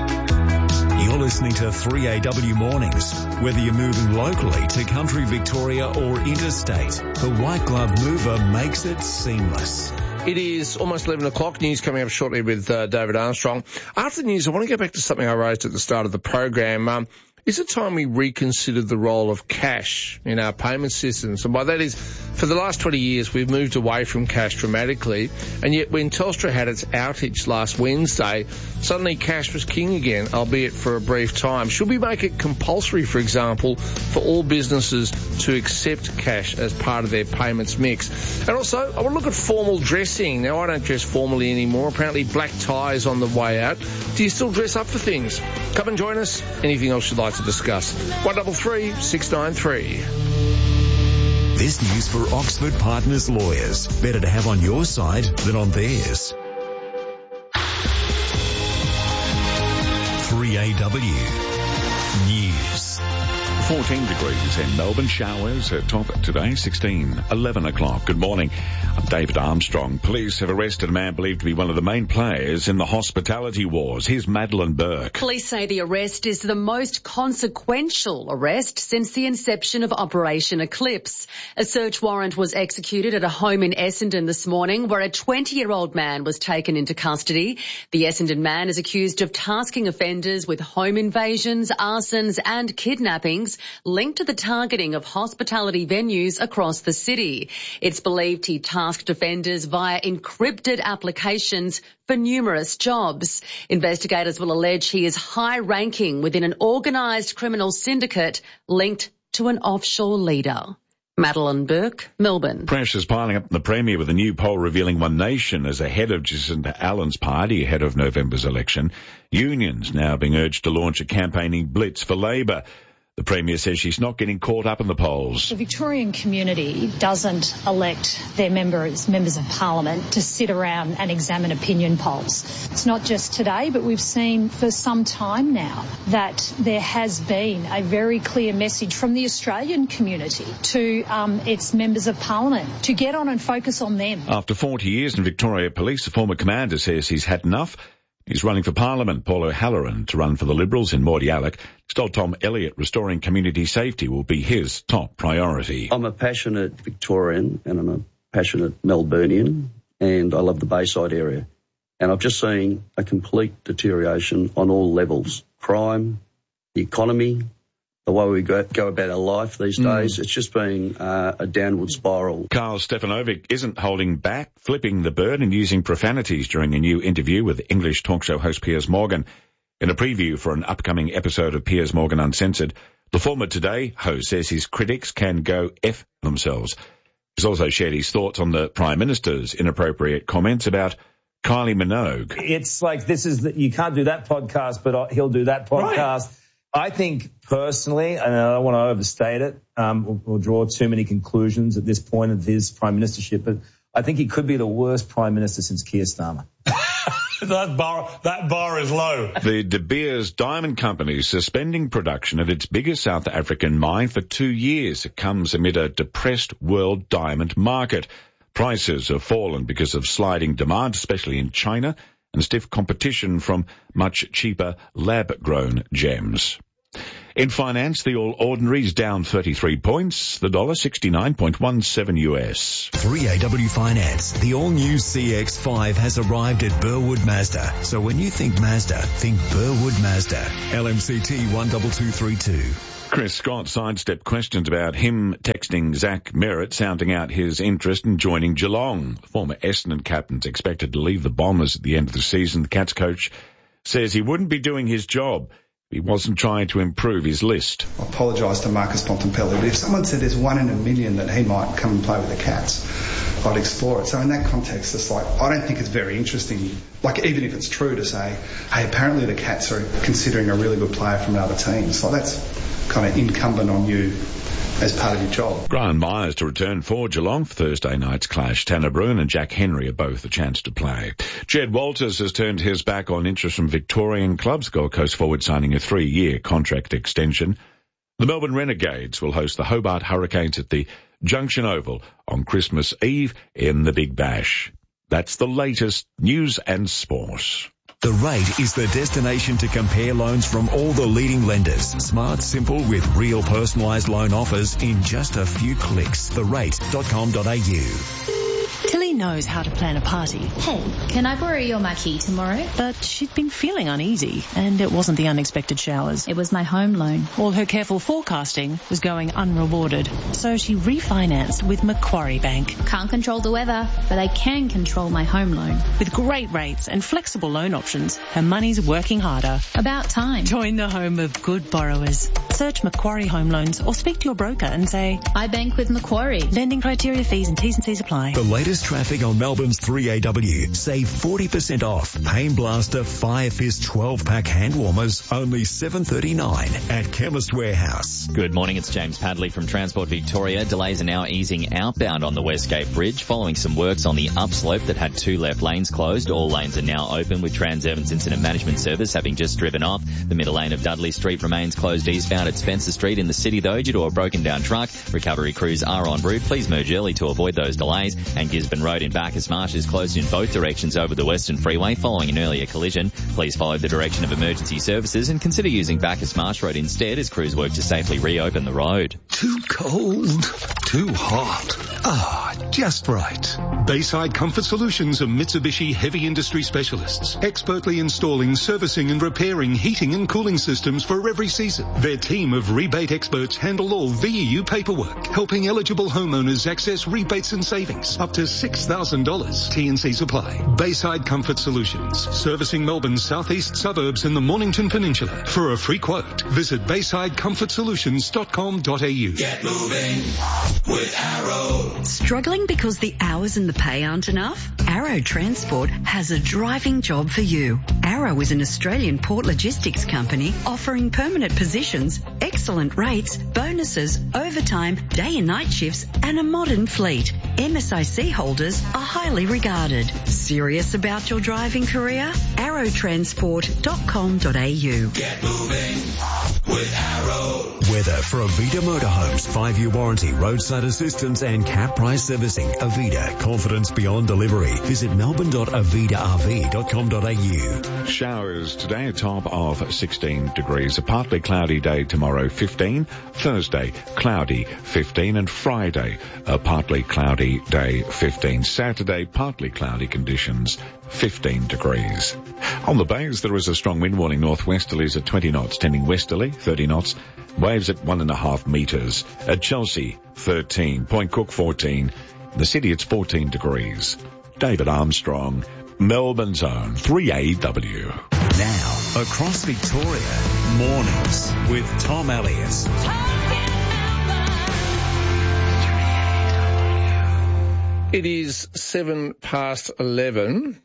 You're listening to three A W Mornings. Whether you're moving locally to country Victoria or interstate, the White Glove Mover makes it seamless. It is almost eleven o'clock. News coming up shortly with uh, David Armstrong. After the news, I want to go back to something I raised at the start of the program. Um, Is it time we reconsidered the role of cash in our payment systems? And by that is, for the last twenty years, we've moved away from cash dramatically, and yet when Telstra had its outage last Wednesday, suddenly cash was king again, albeit for a brief time. Should we make it compulsory, for example, for all businesses to accept cash as part of their payments mix? And also, I want to look at formal dressing. Now, I don't dress formally anymore. Apparently, black tie is on the way out. Do you still dress up for things? Come and join us. Anything else you'd like to discuss? one double three six nine three. This news for Oxford Partners Lawyers. Better to have on your side than on theirs. three A W News. fourteen degrees in Melbourne. Showers at top today, sixteen, eleven o'clock. Good morning. I'm David Armstrong. Police have arrested a man believed to be one of the main players in the hospitality wars. Here's Madeline Burke. Police say the arrest is the most consequential arrest since the inception of Operation Eclipse. A search warrant was executed at a home in Essendon this morning where a twenty-year-old man was taken into custody. The Essendon man is accused of tasking offenders with home invasions, arsons and kidnappings linked to the targeting of hospitality venues across the city. It's believed he tasked offenders via encrypted applications for numerous jobs. Investigators will allege he is high-ranking within an organised criminal syndicate linked to an offshore leader. Madeline Burke, Melbourne. Pressure's piling up in the Premier with a new poll revealing One Nation as ahead of Jacinta Allen's party ahead of November's election. Unions now being urged to launch a campaigning blitz for Labor. The Premier says she's not getting caught up in the polls. The Victorian community doesn't elect their members, members of Parliament, to sit around and examine opinion polls. It's not just today, but we've seen for some time now that there has been a very clear message from the Australian community to um, its members of Parliament to get on and focus on them. After forty years in Victoria Police, the former commander says he's had enough. He's running for Parliament. Paul O'Halloran to run for the Liberals in Mordialloc. He's told Tom Elliott restoring community safety will be his top priority. I'm a passionate Victorian and I'm a passionate Melburnian and I love the Bayside area. And I've just seen a complete deterioration on all levels. Crime, the economy, the way we go, go about our life these Mm. days. It's just been uh, a downward spiral. Karl Stefanovic isn't holding back, flipping the bird and using profanities during a new interview with English talk show host Piers Morgan. In a preview for an upcoming episode of Piers Morgan Uncensored, the former Today host says his critics can go F themselves. He's also shared his thoughts on the Prime Minister's inappropriate comments about Kylie Minogue. It's like, this is the, you can't do that podcast, but he'll do that podcast. Right. I think personally, and I don't want to overstate it, um, or, or draw too many conclusions at this point of his prime ministership, but I think he could be the worst prime minister since Keir Starmer. that bar, that bar is low. The De Beers Diamond Company is suspending production at its biggest South African mine for two years. It comes amid a depressed world diamond market. Prices have fallen because of sliding demand, especially in China, and stiff competition from much cheaper lab-grown gems. In finance, the All Ordinaries down thirty-three points, the dollar sixty-nine point one seven U S. three A W Finance, the all-new C X five has arrived at Burwood Mazda. So when you think Mazda, think Burwood Mazda. L M C T one two two three two. Chris Scott sidestepped questions about him texting Zach Merritt, sounding out his interest in joining Geelong. Former Essendon captain's expected to leave the Bombers at the end of the season. The Cats coach says he wouldn't be doing his job. He wasn't trying to improve his list. I apologise to Marcus Bontempelli, but if someone said there's one in a million that he might come and play with the Cats, I'd explore it. So in that context, it's like, I don't think it's very interesting, like even if it's true to say, hey, apparently the Cats are considering a really good player from another team. So that's kind of incumbent on you as part of your job. Graham Myers to return for Geelong for Thursday night's clash. Tanner Bruhn and Jack Henry are both a chance to play. Jed Walters has turned his back on interest from Victorian clubs. Gold Coast forward signing a three-year contract extension. The Melbourne Renegades will host the Hobart Hurricanes at the Junction Oval on Christmas Eve in the Big Bash. That's the latest news and sport. The Rate is the destination to compare loans from all the leading lenders. Smart, simple, with real personalised loan offers in just a few clicks. the rate dot com dot a u. Tilly knows how to plan a party. Hey, can I borrow your marquee tomorrow? But she'd been feeling uneasy, and it wasn't the unexpected showers. It was my home loan. All her careful forecasting was going unrewarded, so she refinanced with Macquarie Bank. Can't control the weather, but I can control my home loan. With great rates and flexible loan options, her money's working harder. About time. Join the home of good borrowers. Search Macquarie Home Loans or speak to your broker and say, I bank with Macquarie. Lending criteria, fees and T's and C's apply. The latest traffic on Melbourne's three A W. Save forty percent off. Pain Blaster Fire Fist twelve pack hand warmers, only seven thirty-nine at Chemist Warehouse. Good morning, it's James Padley from Transport Victoria. Delays are now easing outbound on the Westgate Bridge following some works on the upslope that had two left lanes closed. All lanes are now open with Trans Evans Incident Management Service having just driven off. The middle lane of Dudley Street remains closed eastbound at Spencer Street in the city though due to a broken down truck. Recovery crews are en route. Please merge early to avoid those delays. And Gisborne Road in Bacchus Marsh is closed in both directions over the Western Freeway following an earlier collision. Please follow the direction of emergency services and consider using Bacchus Marsh Road instead as crews work to safely reopen the road. Too cold, too hot. Ah, just right. Bayside Comfort Solutions are Mitsubishi heavy industry specialists, expertly installing, servicing and repairing heating and cooling systems for every season. Their team of rebate experts handle all V E U paperwork, helping eligible homeowners access rebates and savings up to six thousand dollars. T and C's apply. Bayside Comfort Solutions, servicing Melbourne's southeast suburbs and the Mornington Peninsula. For a free quote, visit bayside comfort solutions dot com dot a u. Get moving with Arrow. Struggling because the hours and the pay aren't enough? Arrow Transport has a driving job for you. Arrow is an Australian port logistics company offering permanent positions, excellent rates, bonuses, overtime, day and night shifts, and a modern fleet. M S I C holders are highly regarded. Serious about your driving career? arrow transport dot com dot a u. Get moving with Arrow. Weather for Avita Motorhomes. Five-year warranty, roadside assistance and cap price servicing. Avita, confidence beyond delivery. Visit melbourne dot avita r v dot com dot a u. Showers today, a top of sixteen degrees. A partly cloudy day tomorrow, fifteen. Thursday, cloudy, fifteen. And Friday, a partly cloudy cloudy day fifteen. Saturday, partly cloudy conditions, fifteen degrees. On the bays, there is a strong wind warning. Northwesterlies at twenty knots, tending westerly, thirty knots. Waves at one and a half metres. At Chelsea, thirteen. Point Cook, fourteen. In the city, it's fourteen degrees. David Armstrong, Melbourne's own three A W. Now, across Victoria, mornings with Tom Elliott. It is seven past eleven.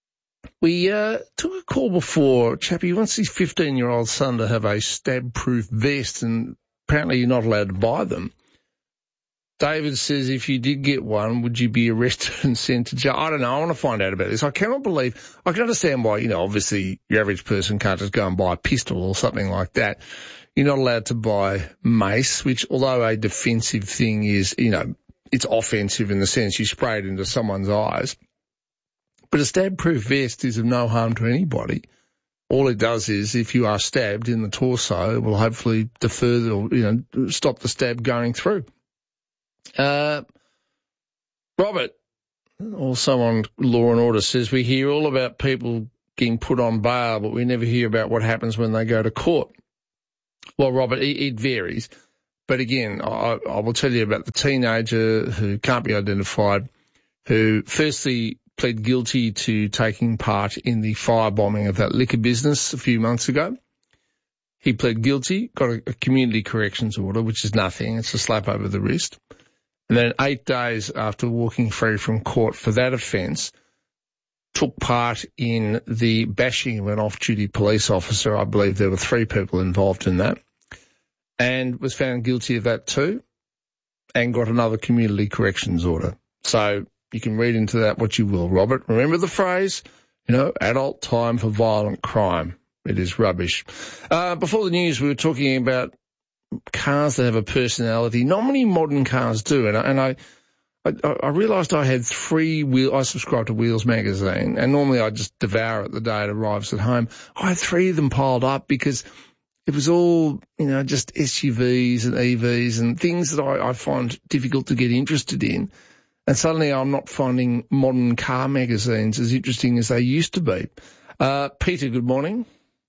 We uh, took a call before. Chappie wants his fifteen-year-old son to have a stab-proof vest, and apparently you're not allowed to buy them. David says, if you did get one, would you be arrested and sent to jail? I don't know. I want to find out about this. I cannot believe, I can understand why, you know, obviously your average person can't just go and buy a pistol or something like that. You're not allowed to buy mace, which, although a defensive thing, is, you know, it's offensive in the sense you spray it into someone's eyes. But a stab-proof vest is of no harm to anybody. All it does is, if you are stabbed in the torso, it will hopefully defer the, or, you know, stop the stab going through. Uh, Robert, also on Law and Order, says we hear all about people getting put on bail, but we never hear about what happens when they go to court. Well, Robert, it, it varies. But again, I, I will tell you about the teenager who can't be identified, who firstly pled guilty to taking part in the firebombing of that liquor business a few months ago. He pled guilty, got a, a community corrections order, which is nothing. It's a slap over the wrist. And then eight days after walking free from court for that offence, took part in the bashing of an off-duty police officer. I believe there were three people involved in that, and was found guilty of that too, and got another community corrections order. So you can read into that what you will, Robert. Remember the phrase, you know, adult time for violent crime. It is rubbish. Uh, before the news, we were talking about cars that have a personality. Not many modern cars do, and I, and I, I, I realised I had three wheel. I subscribe to Wheels magazine, and normally I just devour it the day it arrives at home. I had three of them piled up because it was all, you know, just S U Vs and E Vs and things that I, I find difficult to get interested in. And suddenly I'm not finding modern car magazines as interesting as they used to be. Uh, Peter, good morning.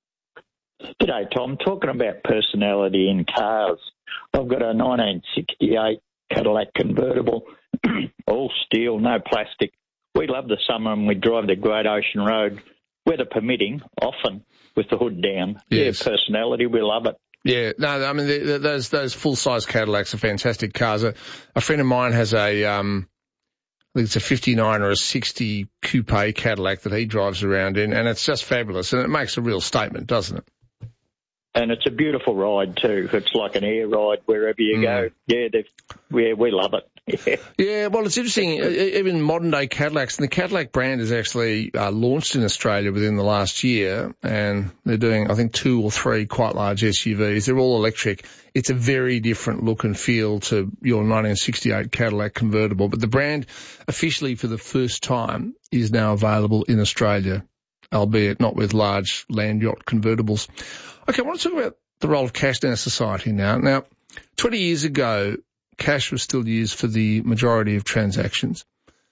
G'day, Tom. Talking about personality in cars, I've got a nineteen sixty-eight Cadillac convertible, all steel, no plastic. We love the summer and we drive the Great Ocean Road, weather permitting, often with the hood down. Yes. Yeah, personality, we love it. Yeah, no, I mean, the, the, those those full-size Cadillacs are fantastic cars. A, a friend of mine has a, um, I think it's a fifty-nine or a sixty coupe Cadillac that he drives around in, and it's just fabulous, and it makes a real statement, doesn't it? And it's a beautiful ride too. It's like an air ride wherever you mm. go. Yeah, yeah, we love it. Yeah. Yeah, well, it's interesting. Even modern-day Cadillacs, and the Cadillac brand is actually uh, launched in Australia within the last year, and they're doing, I think, two or three quite large S U Vs. They're all electric. It's a very different look and feel to your nineteen sixty-eight Cadillac convertible, but the brand officially for the first time is now available in Australia, albeit not with large land yacht convertibles. Okay, I want to talk about the role of cash in our society now. Now, twenty years ago, cash was still used for the majority of transactions.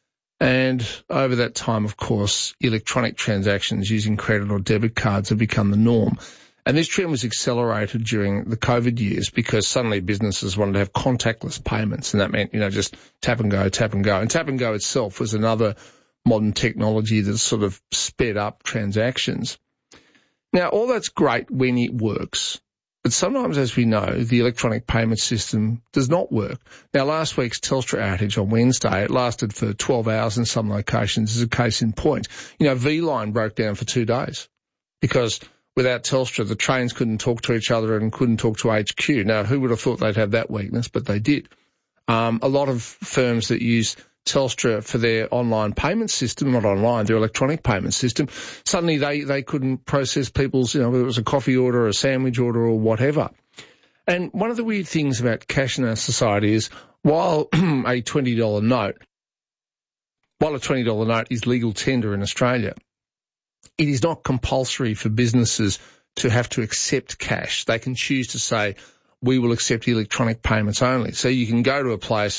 And over that time, of course, electronic transactions using credit or debit cards have become the norm. And this trend was accelerated during the COVID years because suddenly businesses wanted to have contactless payments. And that meant, you know, just tap and go, tap and go. And tap and go itself was another modern technology that sort of sped up transactions. Now, all that's great when it works, but sometimes, as we know, the electronic payment system does not work. Now, last week's Telstra outage on Wednesday, it lasted for twelve hours in some locations, is a case in point. You know, V-Line broke down for two days because without Telstra, the trains couldn't talk to each other and couldn't talk to H Q. Now, who would have thought they'd have that weakness, but they did. Um, a lot of firms that use Telstra for their online payment system, not online, their electronic payment system, suddenly they, they couldn't process people's, you know, whether it was a coffee order or a sandwich order or whatever. And one of the weird things about cash in our society is while a twenty dollar note, while a twenty dollar note is legal tender in Australia, it is not compulsory for businesses to have to accept cash. They can choose to say, we will accept electronic payments only. So you can go to a place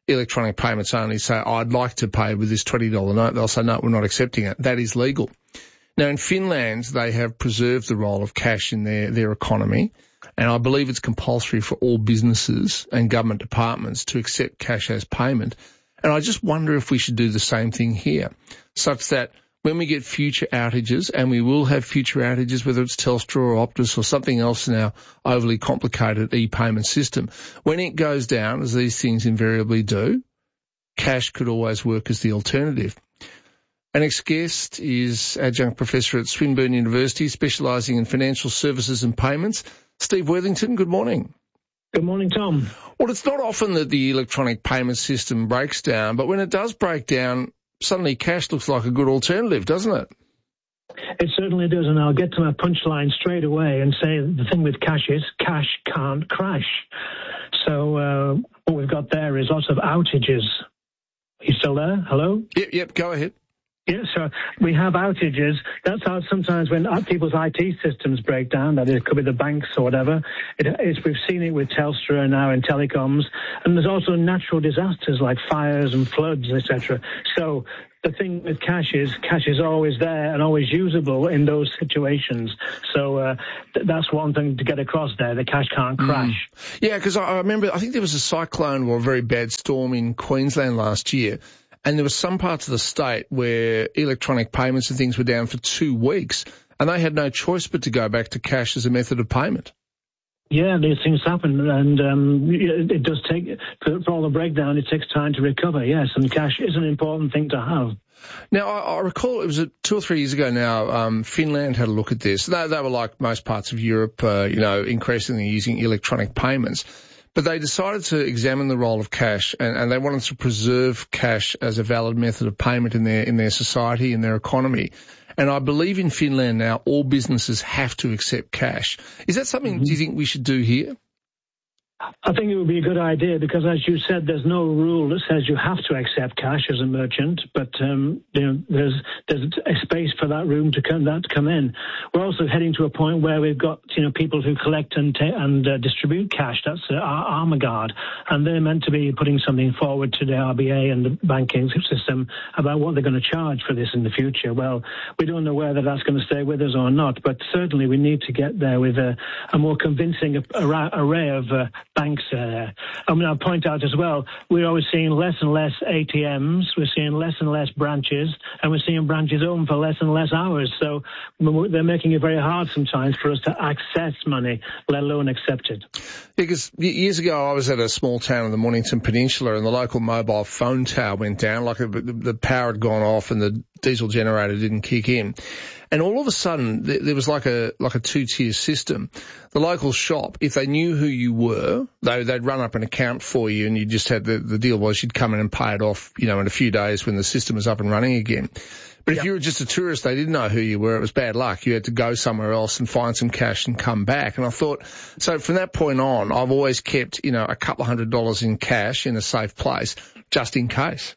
electronic payments only say, I'd like to pay with this twenty dollar note, they'll say, no, we're not accepting it. That is legal. Now, in Finland, they have preserved the role of cash in their, their economy, and I believe it's compulsory for all businesses and government departments to accept cash as payment. And I just wonder if we should do the same thing here, such that when we get future outages, and we will have future outages, whether it's Telstra or Optus or something else in our overly complicated e-payment system, when it goes down, as these things invariably do, cash could always work as the alternative. Our next guest is adjunct professor at Swinburne University, specialising in financial services and payments, Steve Worthington. Good morning. Good morning, Tom. Well, it's not often that the electronic payment system breaks down, but when it does break down, suddenly cash looks like a good alternative, doesn't it? It certainly does, and I'll get to my punchline straight away and say the thing with cash is cash can't crash. So uh, what we've got there is lots of outages. Are you still there? Hello? Yep, yep, go ahead. Yeah, so we have outages. That's how sometimes when people's I T systems break down, that it could be the banks or whatever. It, it's, we've seen it with Telstra now in telecoms. And there's also natural disasters like fires and floods, et cetera. So the thing with cash is cash is always there and always usable in those situations. So uh, th- that's one thing to get across there. The cash can't crash. Mm. Yeah, because I, I remember, I think there was a cyclone or a very bad storm in Queensland last year. And there were some parts of the state where electronic payments and things were down for two weeks, and they had no choice but to go back to cash as a method of payment. Yeah, these things happen, and um, it, it does take, for, for all the breakdown, it takes time to recover, yes, and cash is an important thing to have. Now, I, I recall it was two or three years ago now, um, Finland had a look at this. They, they were like most parts of Europe, uh, you know, increasingly using electronic payments. But they decided to examine the role of cash, and, and they wanted to preserve cash as a valid method of payment in their in their society, in their economy. And I believe in Finland now, all businesses have to accept cash. Is that something mm-hmm. do you think we should do here? I think it would be a good idea because, as you said, there's no rule that says you have to accept cash as a merchant, but um, you know, there's there's a space for that room to come that to come in. We're also heading to a point where we've got you know people who collect and ta- and uh, distribute cash. That's uh, our Armaguard, and they're meant to be putting something forward to the R B A and the banking system about what they're going to charge for this in the future. Well, we don't know whether that's going to stay with us or not, but certainly we need to get there with a, a more convincing array of uh, banks. Uh, I mean, I'll point out as well, we're always seeing less and less A T Ms, we're seeing less and less branches, and we're seeing branches open for less and less hours. So they're making it very hard sometimes for us to access money, let alone accept it. Because years ago I was at a small town in the Mornington Peninsula and the local mobile phone tower went down, like the power had gone off and the diesel generator didn't kick in. And all of a sudden, there was like a like a two-tier system. The local shop, if they knew who you were, they, they'd run up an account for you, and you just had the, the deal was you'd come in and pay it off, you know, in a few days when the system was up and running again. But if yep. you were just a tourist, they didn't know who you were. It was bad luck. You had to go somewhere else and find some cash and come back. And I thought, so from that point on, I've always kept, you know, a couple of hundred dollars in cash in a safe place, just in case.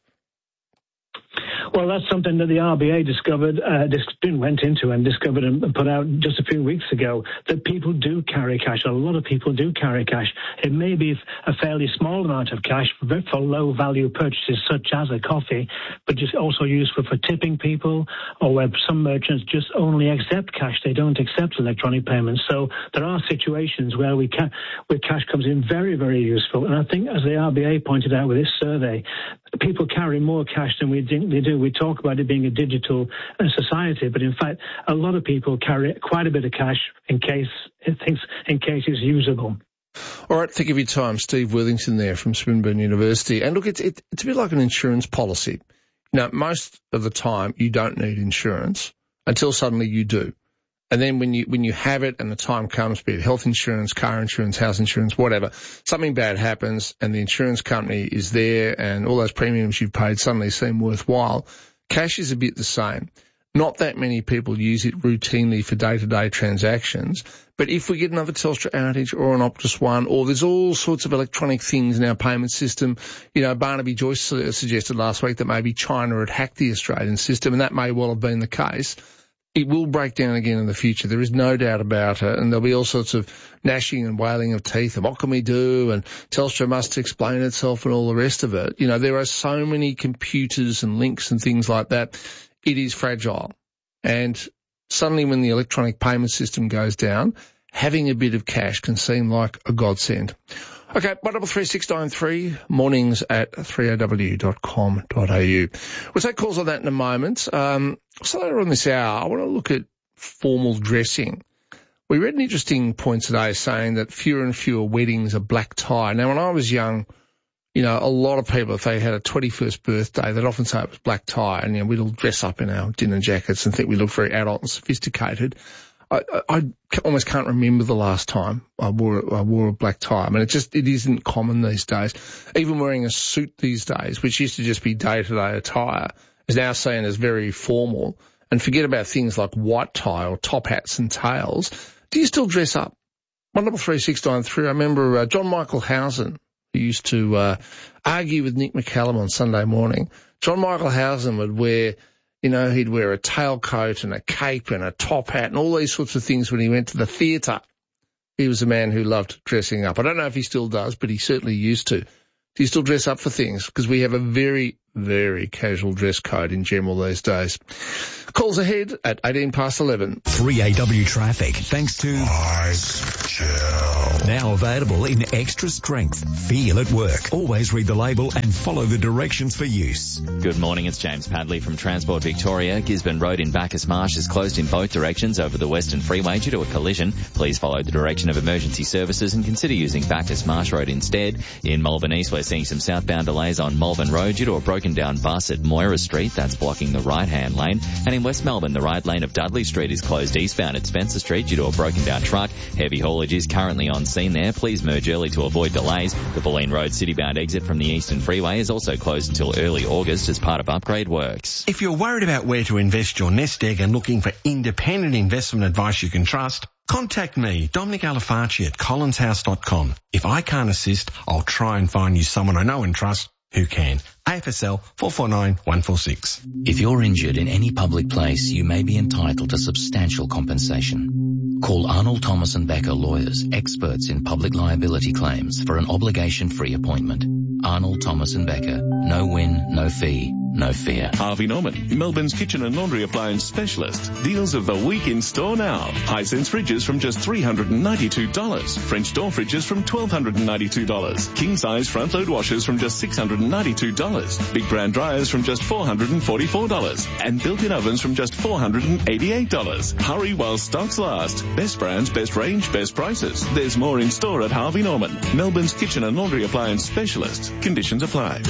Well, that's something that the R B A discovered, uh, went into and discovered and put out just a few weeks ago, that people do carry cash. A lot of people do carry cash. It may be a fairly small amount of cash for, for low-value purchases, such as a coffee, but just also used for, for tipping people, or where some merchants just only accept cash. They don't accept electronic payments. So there are situations where we can, where cash comes in very, very useful. And I think, as the R B A pointed out with this survey, people carry more cash than we think they do. We talk about it being a digital uh, society, but in fact, a lot of people carry quite a bit of cash in case it thinks in case it's usable. All right, think of your time, Steve Worthington there from Swinburne University. And look, it's it, it's a bit like an insurance policy. Now, most of the time, you don't need insurance until suddenly you do. And then when you when you have it and the time comes, be it health insurance, car insurance, house insurance, whatever, something bad happens and the insurance company is there and all those premiums you've paid suddenly seem worthwhile. Cash is a bit the same. Not that many people use it routinely for day-to-day transactions, but if we get another Telstra outage or an Optus One, or there's all sorts of electronic things in our payment system, you know, Barnaby Joyce suggested last week that maybe China had hacked the Australian system, and that may well have been the case. it will break down again in the future. There is no doubt about it. And there'll be all sorts of gnashing and wailing of teeth. And what can we do? And Telstra must explain itself and all the rest of it. You know, there are so many computers and links and things like that. It is fragile. And suddenly when the electronic payment system goes down, having a bit of cash can seem like a godsend. Okay, one double three six nine three, mornings at three a w dot com dot a u. We'll take calls on that in a moment. Um, so later on this hour, I want to look at formal dressing. We read an interesting point today saying that fewer and fewer weddings are black tie. Now, when I was young, you know, a lot of people, if they had a twenty-first birthday, they'd often say it was black tie, and, you know, we'd all dress up in our dinner jackets and think we looked very adult and sophisticated. I, I almost can't remember the last time I wore, I wore a black tie. I mean, it just, it isn't common these days. Even wearing a suit these days, which used to just be day-to-day attire, is now seen as very formal. And forget about things like white tie or top hats and tails. Do you still dress up? one double three six nine three. I remember uh, John Michael Housen, who used to uh, argue with Nick McCallum on Sunday morning. John Michael Housen would wear, you know, he'd wear a tailcoat and a cape and a top hat and all these sorts of things when he went to the theatre. He was a man who loved dressing up. I don't know if he still does, but he certainly used to. Do you still dress up for things? Because we have a very, very casual dress code in general these days. Calls ahead at eighteen past eleven. three A W traffic, thanks to Ice Chill. Now available in extra strength. Feel at work. Always read the label and follow the directions for use. Good morning, it's James Padley from Transport Victoria. Gisborne Road in Bacchus Marsh is closed in both directions over the Western Freeway due to a collision. Please follow the direction of emergency services and consider using Bacchus Marsh Road instead. In Melbourne East, we're seeing some southbound delays on Melbourne Road due to a broken down bus at Moira Street. That's blocking the right-hand lane. And in West Melbourne, the right lane of Dudley Street is closed eastbound at Spencer Street due to a broken down truck. Heavy haulage is currently on scene there. Please merge early to avoid delays. The Bulleen Road citybound exit from the Eastern Freeway is also closed until early August as part of upgrade works. If you're worried about where to invest your nest egg and looking for independent investment advice you can trust, contact me, Dominic Alafarci at collins house dot com. If I can't assist, I'll try and find you someone I know and trust who can. A F S L four four nine one four six. If you're injured in any public place, you may be entitled to substantial compensation. Call Arnold Thomas and Becker Lawyers, experts in public liability claims, for an obligation-free appointment. Arnold Thomas and Becker. No win, no fee, no fear. Harvey Norman, Melbourne's kitchen and laundry appliance specialist. Deals of the week in store now. Hisense fridges from just three hundred ninety-two dollars. French door fridges from one thousand two hundred ninety-two dollars. King-size front-load washers from just six hundred ninety-two dollars. Big brand dryers from just four hundred forty-four dollars. And built-in ovens from just four hundred eighty-eight dollars. Hurry while stocks last. Best brands, best range, best prices. There's more in store at Harvey Norman, Melbourne's kitchen and laundry appliance specialist. Conditions apply.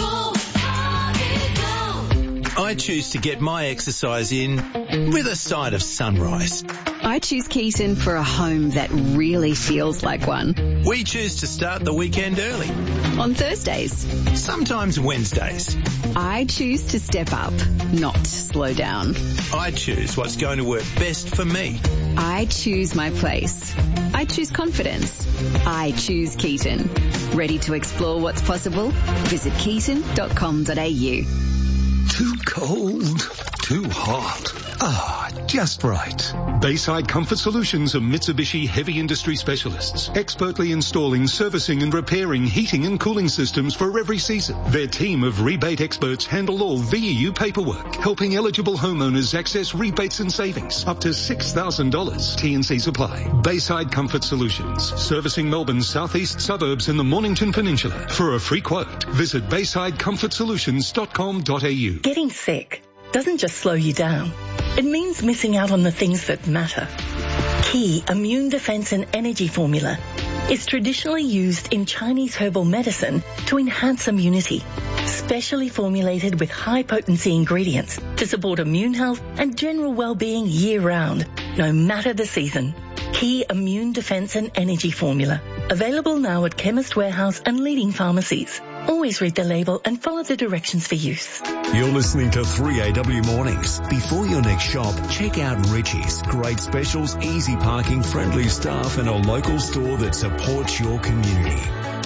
I choose to get my exercise in with a side of sunrise. I choose Keaton for a home that really feels like one. We choose to start the weekend early. On Thursdays. Sometimes Wednesdays. I choose to step up, not slow down. I choose what's going to work best for me. I choose my place. I choose confidence. I choose Keaton. Ready to explore what's possible? Visit keaton dot com dot a u. Too cold, too hot. Ah, just right. Bayside Comfort Solutions are Mitsubishi heavy industry specialists, expertly installing, servicing and repairing heating and cooling systems for every season. Their team of rebate experts handle all V E U paperwork, helping eligible homeowners access rebates and savings up to six thousand dollars. T and C's apply. Bayside Comfort Solutions, servicing Melbourne's southeast suburbs and the Mornington Peninsula. For a free quote, visit bayside comfort solutions dot com dot a u. Getting sick doesn't just slow you down. It means missing out on the things that matter. Key Immune Defense and Energy Formula is traditionally used in Chinese herbal medicine to enhance immunity. Specially formulated with high-potency ingredients to support immune health and general well-being year-round, no matter the season. Key Immune Defense and Energy Formula. Available now at Chemist Warehouse and leading pharmacies. Always read the label and follow the directions for use. You're listening to three A W Mornings. Before your next shop, check out Richie's. Great specials, easy parking, friendly staff and a local store that supports your community.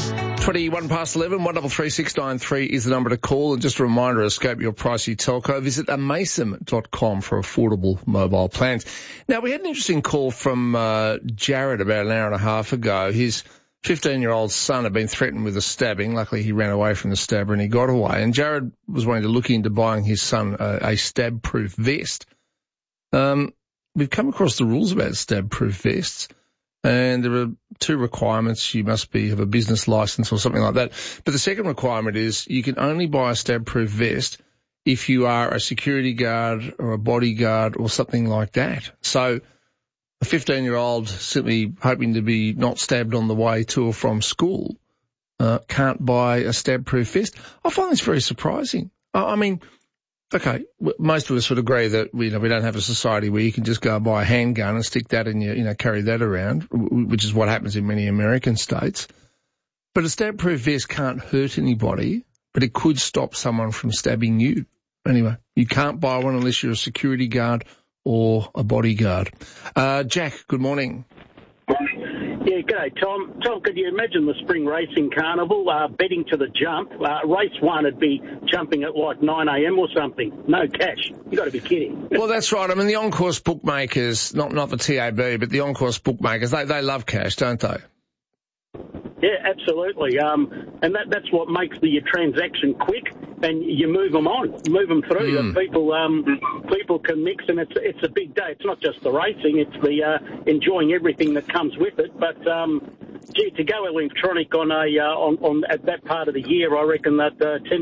twenty-one past eleven, one double three six nine three is the number to call. And just a reminder, escape your pricey telco. Visit amaysim dot com for affordable mobile plans. Now, we had an interesting call from uh, Jared about an hour and a half ago. His fifteen-year-old son had been threatened with a stabbing. Luckily, he ran away from the stabber and he got away. And Jared was wanting to look into buying his son a, a stab-proof vest. Um, we've come across the rules about stab-proof vests. And there are two requirements. You must be have a business license or something like that. But the second requirement is you can only buy a stab-proof vest if you are a security guard or a bodyguard or something like that. So a fifteen-year-old simply hoping to be not stabbed on the way to or from school uh, can't buy a stab-proof vest. I find this very surprising. I, I mean... Okay, most of us would agree that you know we don't have a society where you can just go and buy a handgun and stick that in your, you know, carry that around, which is what happens in many American states. But a stab-proof vest can't hurt anybody, but it could stop someone from stabbing you. Anyway, you can't buy one unless you're a security guard or a bodyguard. Uh, Jack, good morning. Yeah, g'day, Tom. Tom, could you imagine the spring racing carnival, uh, betting to the jump? Uh, race one would be jumping at like nine a.m. or something. No cash. You got to be kidding. Well, that's right. I mean, the on-course bookmakers, not not the T A B, but the on-course bookmakers, they, they love cash, don't they? Yeah, absolutely. Um, and that, that's what makes the transaction quick, and you move them on, move them through. Mm. And people, um, people can mix, and it's it's a big day. It's not just the racing; it's the uh, enjoying everything that comes with it. But um, gee, to go electronic on a uh, on, on at that part of the year, I reckon that uh, ten